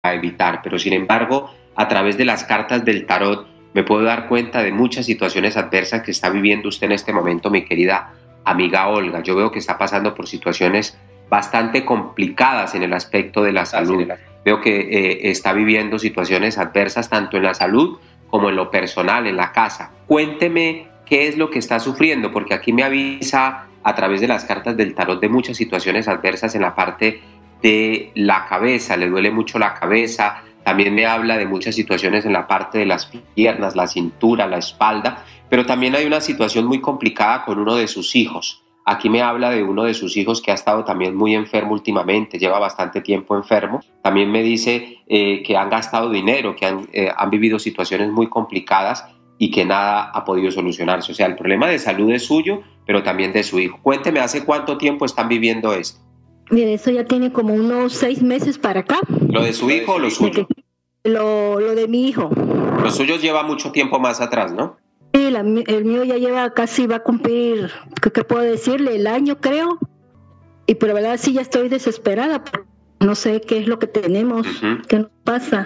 evitar, pero sin embargo, a través de las cartas del tarot, me puedo dar cuenta de muchas situaciones adversas que está viviendo usted en este momento, mi querida amiga Olga. Yo veo que está pasando por situaciones bastante complicadas en el aspecto de la salud. Veo que está viviendo situaciones adversas tanto en la salud como en lo personal, en la casa. Cuénteme qué es lo que está sufriendo, porque aquí me avisa a través de las cartas del tarot de muchas situaciones adversas en la parte de la cabeza. Le duele mucho la cabeza. También me habla de muchas situaciones en la parte de las piernas, la cintura, la espalda, pero también hay una situación muy complicada con uno de sus hijos. Aquí me habla de uno de sus hijos que ha estado también muy enfermo últimamente, lleva bastante tiempo enfermo. También me dice que han gastado dinero, que han vivido situaciones muy complicadas y que nada ha podido solucionarse. O sea, el problema de salud es suyo, pero también de su hijo. Cuénteme, ¿hace cuánto tiempo están viviendo esto? Mire, eso ya tiene como unos 6 meses para acá. ¿Lo de su hijo o lo suyo? Lo de mi hijo. Los suyos lleva mucho tiempo más atrás, ¿no? Sí, el mío ya lleva casi, va a cumplir, ¿qué puedo decirle? El año, creo. Y por la verdad sí ya estoy desesperada. No sé qué es lo que tenemos, qué nos pasa.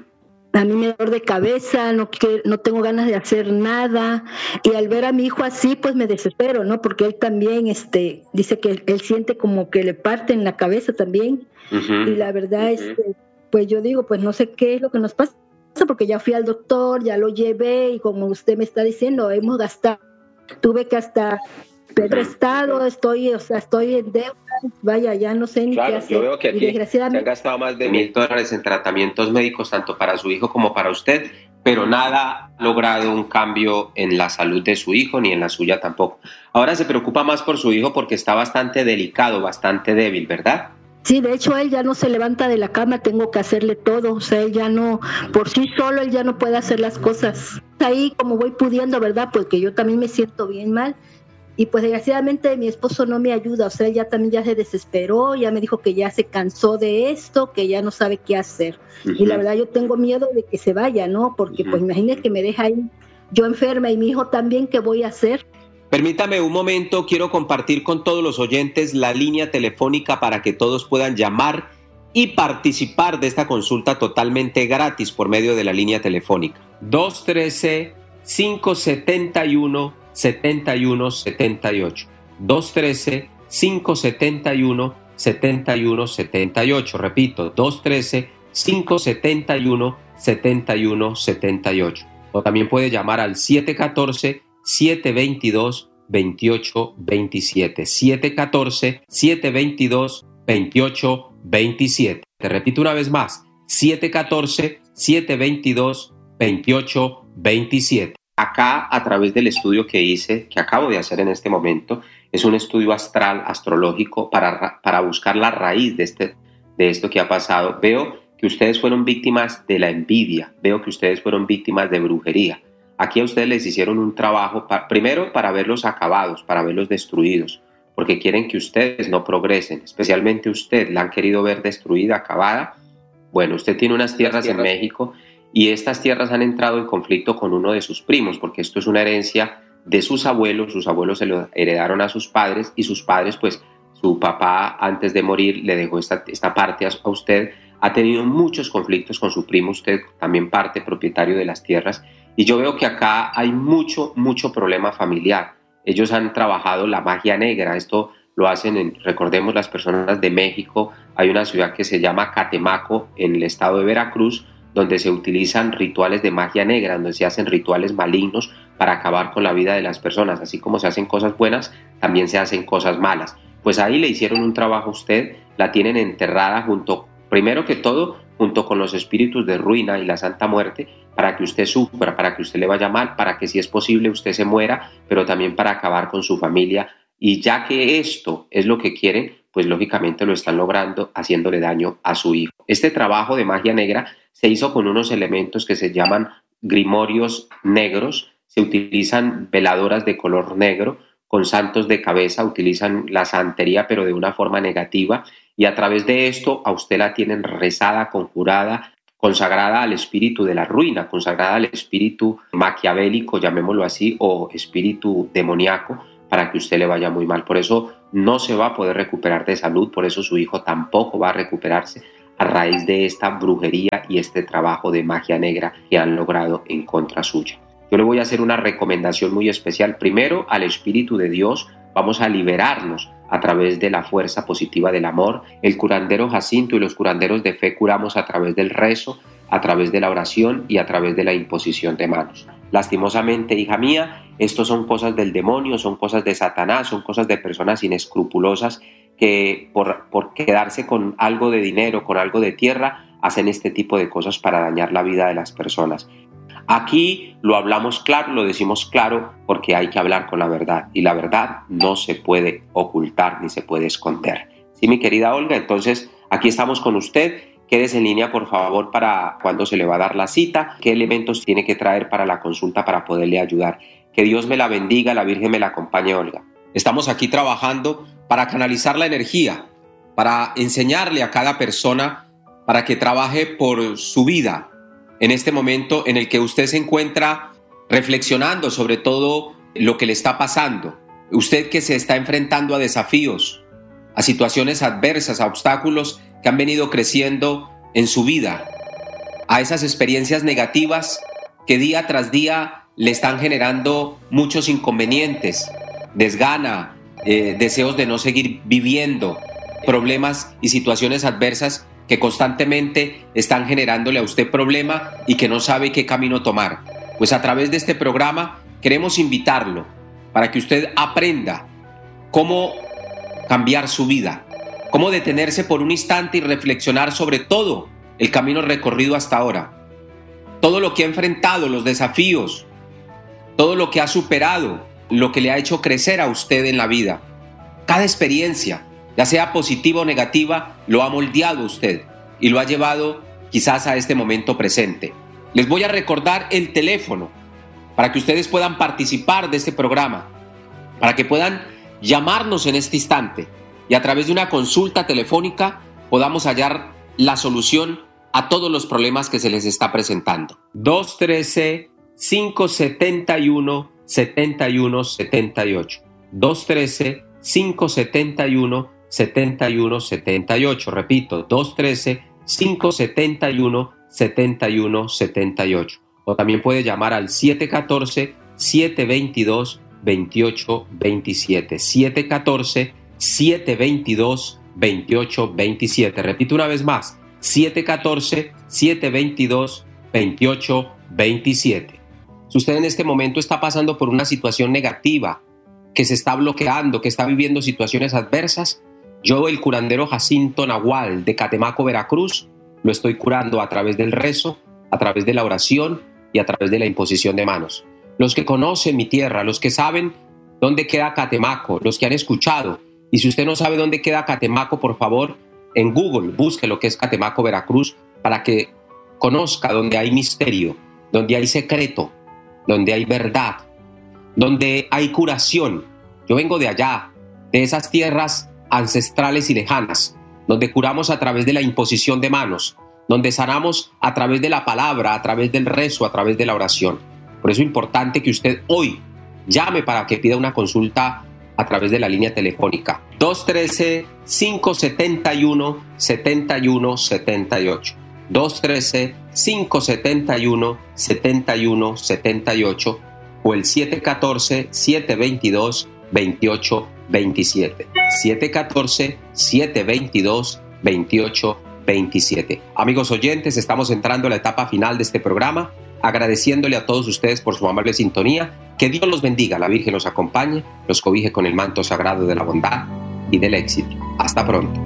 A mí me da dolor de cabeza, no tengo ganas de hacer nada. Y al ver a mi hijo así, pues me desespero, ¿no? Porque él también dice que él siente como que le parten la cabeza también. Y la verdad, pues yo digo, pues no sé qué es lo que nos pasa, porque ya fui al doctor, ya lo llevé, y como usted me está diciendo, hemos gastado, tuve que hasta prestado, estoy en deuda, vaya, ya no sé ni qué hacer. Yo veo que aquí se han gastado más de $1,000 en tratamientos médicos, tanto para su hijo como para usted, pero nada ha logrado un cambio en la salud de su hijo, ni en la suya tampoco. Ahora se preocupa más por su hijo porque está bastante delicado, bastante débil, ¿verdad? Sí, de hecho él ya no se levanta de la cama, tengo que hacerle todo, o sea, él ya no, por sí solo él ya no puede hacer las cosas. Ahí como voy pudiendo, ¿verdad? Porque yo también me siento bien mal. Y pues desgraciadamente mi esposo no me ayuda, o sea, él ya se desesperó, ya me dijo que ya se cansó de esto, que ya no sabe qué hacer. Y la verdad yo tengo miedo de que se vaya, ¿no? Porque pues imagínese que me deja ahí yo enferma y mi hijo también, ¿qué voy a hacer? Permítame un momento, quiero compartir con todos los oyentes la línea telefónica para que todos puedan llamar y participar de esta consulta totalmente gratis por medio de la línea telefónica. 213-571-7178. 213-571-7178. Repito, 213-571-7178. O también puede llamar al 714-722-2827. 714-722-2827. Te repito una vez más, 714-722-2827. Acá, a través del estudio que hice, que acabo de hacer en este momento, es un estudio astral, astrológico, para buscar la raíz de esto que ha pasado. Veo que ustedes fueron víctimas de la envidia, veo que ustedes fueron víctimas de brujería. Aquí a ustedes les hicieron un trabajo, primero para verlos acabados, para verlos destruidos, porque quieren que ustedes no progresen, especialmente usted, la han querido ver destruida, acabada. Bueno, usted tiene unas tierras en México y estas tierras han entrado en conflicto con uno de sus primos, porque esto es una herencia de sus abuelos se lo heredaron a sus padres y sus padres, pues su papá antes de morir le dejó esta parte a usted. Ha tenido muchos conflictos con su primo, usted también parte propietario de las tierras, y yo veo que acá hay mucho problema familiar. Ellos han trabajado la magia negra, esto lo hacen, recordemos, las personas de México. Hay una ciudad que se llama Catemaco en el estado de Veracruz, donde se utilizan rituales de magia negra, donde se hacen rituales malignos para acabar con la vida de las personas. Así como se hacen cosas buenas, también se hacen cosas malas. Pues ahí le hicieron un trabajo a usted, la tienen enterrada primero que todo, junto con los espíritus de ruina y la Santa Muerte, para que usted sufra, para que usted le vaya mal, para que si es posible usted se muera, pero también para acabar con su familia. Y ya que esto es lo que quieren, pues lógicamente lo están logrando, haciéndole daño a su hijo. Este trabajo de magia negra se hizo con unos elementos que se llaman grimorios negros. Se utilizan veladoras de color negro con santos de cabeza, utilizan la santería pero de una forma negativa, y a través de esto a usted la tienen rezada, conjurada, consagrada al espíritu de la ruina, consagrada al espíritu maquiavélico, llamémoslo así, o espíritu demoníaco, para que usted le vaya muy mal. Por eso no se va a poder recuperar de salud, por eso su hijo tampoco va a recuperarse. a raíz de esta brujería y este trabajo de magia negra que han logrado en contra suya. Yo le voy a hacer una recomendación muy especial. Primero, al Espíritu de Dios. Vamos a liberarnos a través de la fuerza positiva del amor. El curandero Jacinto y los curanderos de fe curamos a través del rezo, a través de la oración y a través de la imposición de manos. Lastimosamente, hija mía, estos son cosas del demonio, son cosas de Satanás, son cosas de personas inescrupulosas que por quedarse con algo de dinero, con algo de tierra, hacen este tipo de cosas para dañar la vida de las personas. Aquí lo hablamos claro, lo decimos claro, porque hay que hablar con la verdad, y la verdad no se puede ocultar ni se puede esconder. Sí, mi querida Olga, entonces aquí estamos con usted. Quédese en línea, por favor, para cuándo se le va a dar la cita, qué elementos tiene que traer para la consulta para poderle ayudar. Que Dios me la bendiga, la Virgen me la acompañe, Olga. Estamos aquí trabajando para canalizar la energía, para enseñarle a cada persona para que trabaje por su vida en este momento en el que usted se encuentra reflexionando sobre todo lo que le está pasando. Usted que se está enfrentando a desafíos, a situaciones adversas, a obstáculos que han venido creciendo en su vida, a esas experiencias negativas que día tras día le están generando muchos inconvenientes, desgana, deseos de no seguir viviendo, problemas y situaciones adversas que constantemente están generándole a usted problema y que no sabe qué camino tomar. Pues a través de este programa queremos invitarlo para que usted aprenda cómo cambiar su vida, cómo detenerse por un instante y reflexionar sobre todo el camino recorrido hasta ahora, todo lo que ha enfrentado, los desafíos, todo lo que ha superado, lo que le ha hecho crecer a usted en la vida. Cada experiencia, ya sea positiva o negativa, lo ha moldeado usted y lo ha llevado quizás a este momento presente. Les voy a recordar el teléfono para que ustedes puedan participar de este programa, para que puedan llamarnos en este instante y a través de una consulta telefónica podamos hallar la solución a todos los problemas que se les está presentando. 213-571-7178. 213-571-7178. Repito, 213-571-7178. O también puede llamar al 714-722-2827. 714-722-2827. Repito una vez más, 714-722-2827. Si usted en este momento está pasando por una situación negativa, que se está bloqueando, que está viviendo situaciones adversas, yo, el curandero Jacinto Nahual de Catemaco, Veracruz, lo estoy curando a través del rezo, a través de la oración y a través de la imposición de manos. Los que conocen mi tierra, los que saben dónde queda Catemaco, los que han escuchado, y si usted no sabe dónde queda Catemaco, por favor, en Google busque lo que es Catemaco, Veracruz, para que conozca donde hay misterio, donde hay secreto, donde hay verdad, donde hay curación. Yo vengo de allá, de esas tierras ancestrales y lejanas, donde curamos a través de la imposición de manos, donde sanamos a través de la palabra, a través del rezo, a través de la oración. Por eso es importante que usted hoy llame para que pida una consulta a través de la línea telefónica 213-571-7178. 213-571-7178 o el 714-722-2827. 714-722-2827. Amigos oyentes, estamos entrando a la etapa final de este programa, agradeciéndole a todos ustedes por su amable sintonía. Que Dios los bendiga, la Virgen los acompañe, los cobije con el manto sagrado de la bondad y del éxito. Hasta pronto.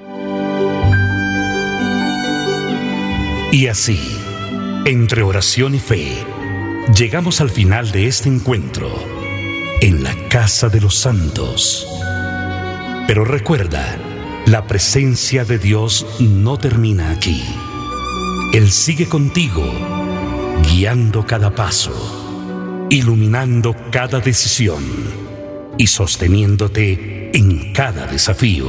Y así, entre oración y fe, llegamos al final de este encuentro en la Casa de los Santos. Pero recuerda, la presencia de Dios no termina aquí. Él sigue contigo, guiando cada paso, iluminando cada decisión y sosteniéndote en cada desafío.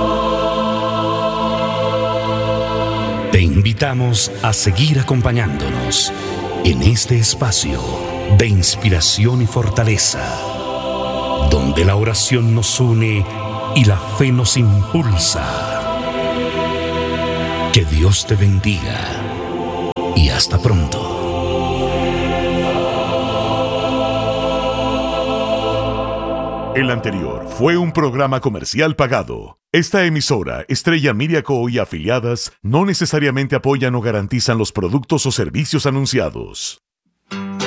Te invitamos a seguir acompañándonos en este espacio de inspiración y fortaleza, donde la oración nos une y la fe nos impulsa. Que Dios Dios te bendiga y hasta pronto. El anterior fue un programa comercial pagado. Esta emisora, Estrella Media Co. y afiliadas, no necesariamente apoyan o garantizan los productos o servicios anunciados.